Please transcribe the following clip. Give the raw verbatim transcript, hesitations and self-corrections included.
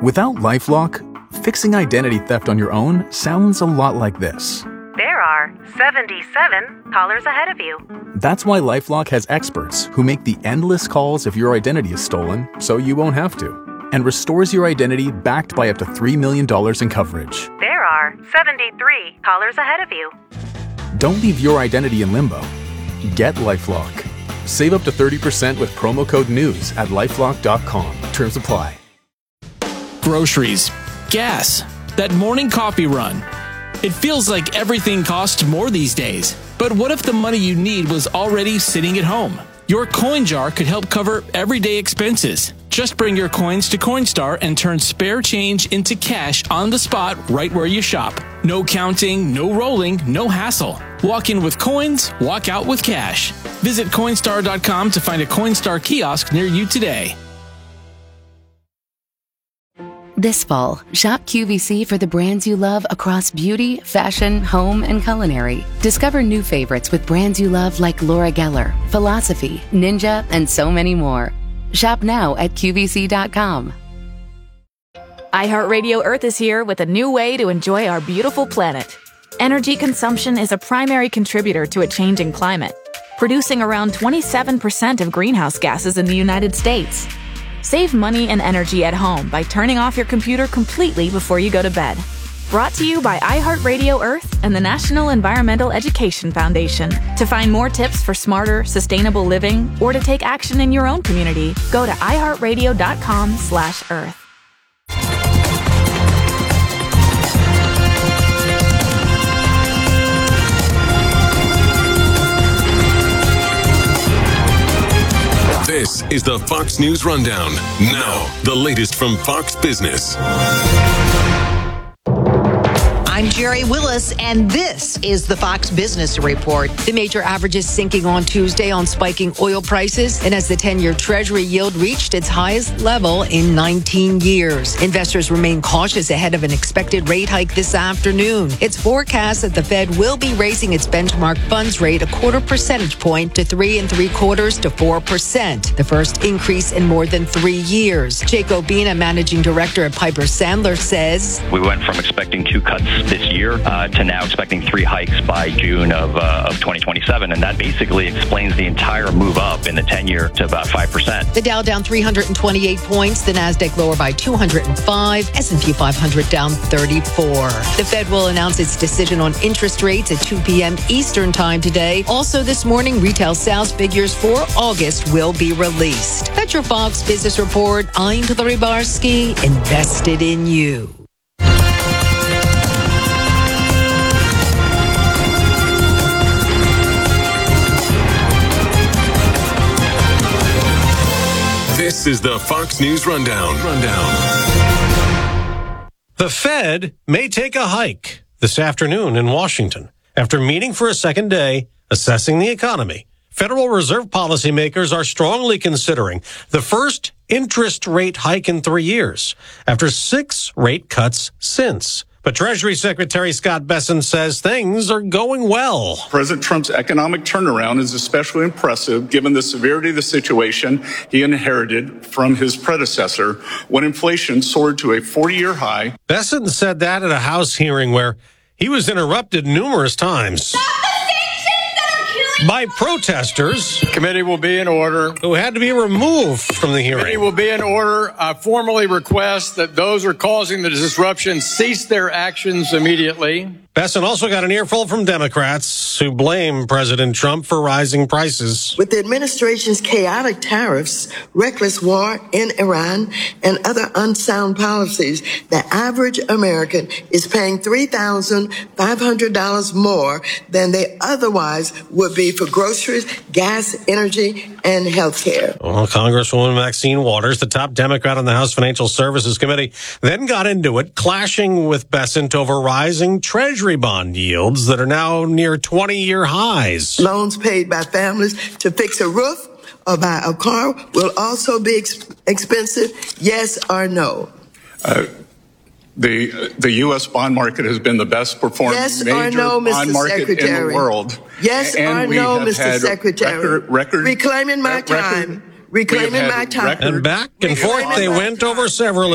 Without LifeLock, fixing identity theft on your own sounds a lot like this. There are seventy-seven callers ahead of you. That's why LifeLock has experts who make the endless calls if your identity is stolen, so you won't have to, and restores your identity backed by up to three million dollars in coverage. There are seventy-three callers ahead of you. Don't leave your identity in limbo. Get LifeLock. Save up to thirty percent with promo code NEWS at lifelock dot com. Terms apply. Groceries, gas, that morning coffee run. It feels like everything costs more these days. But what if the money you need was already sitting at home? Your coin jar could help cover everyday expenses. Just bring your coins to Coinstar and turn spare change into cash on the spot right where you shop. No counting, no rolling, no hassle. Walk in with coins, walk out with cash. Visit Coinstar dot com to find a Coinstar kiosk near you today. This fall, shop Q V C for the brands you love across beauty, fashion, home, and culinary. Discover new favorites with brands you love like Laura Geller, Philosophy, Ninja, and so many more. Shop now at Q V C dot com. iHeartRadio Earth is here with a new way to enjoy our beautiful planet. Energy consumption is a primary contributor to a changing climate, producing around twenty-seven percent of greenhouse gases in the United States. Save money and energy at home by turning off your computer completely before you go to bed. Brought to you by iHeartRadio Earth and the National Environmental Education Foundation. To find more tips for smarter, sustainable living or to take action in your own community, go to i heart radio dot com slash earth. This is the Fox News Rundown. Now, the latest from Fox Business. I'm Jerry Willis, and this is the Fox Business Report. The major averages sinking on Tuesday on spiking oil prices, and as the ten-year Treasury yield reached its highest level in nineteen years. Investors remain cautious ahead of an expected rate hike this afternoon. It's forecast that the Fed will be raising its benchmark funds rate a quarter percentage point to three and three quarters to four percent, the first increase in more than three years. Jake Obina, managing director at Piper Sandler, says, "We went from expecting two cuts this year uh, to now expecting three hikes by June of, uh, of twenty twenty-seven. And that basically explains the entire move up in the ten-year to about five percent. The Dow down three hundred twenty-eight points, the NASDAQ lower by two hundred five, S and P five hundred down thirty-four. The Fed will announce its decision on interest rates at two p.m. Eastern time today. Also this morning, retail sales figures for August will be released. That's your Fox Business Report. I'm Hillary Barsky, invested in you. This is the Fox News Rundown. Rundown. The Fed may take a hike this afternoon in Washington. After meeting for a second day, assessing the economy, Federal Reserve policymakers are strongly considering the first interest rate hike in three years, after six rate cuts since. But Treasury Secretary Scott Bessent says things are going well. President Trump's economic turnaround is especially impressive given the severity of the situation he inherited from his predecessor when inflation soared to a forty-year high. Bessent said that at a House hearing where he was interrupted numerous times by protesters. Committee will be in order. Who had to be removed from the hearing. Committee will be in order. I formally request that those who are causing the disruption cease their actions immediately. Bessent also got an earful from Democrats who blame President Trump for rising prices. With the administration's chaotic tariffs, reckless war in Iran, and other unsound policies, the average American is paying three thousand five hundred dollars more than they otherwise would be for groceries, gas, energy, and health care. Well, Congresswoman Maxine Waters, the top Democrat on the House Financial Services Committee, then got into it, clashing with Bessent over rising Treasury bond yields that are now near twenty-year highs. Loans paid by families to fix a roof or buy a car will also be ex- expensive, yes or no? Uh, the the U S bond market has been the best performing yes major no, bond market Secretary. in the world. Yes and or we no, have Mister had Secretary? Record, record, Reclaiming my record, time. Reclaiming my time. And back and forth they went over several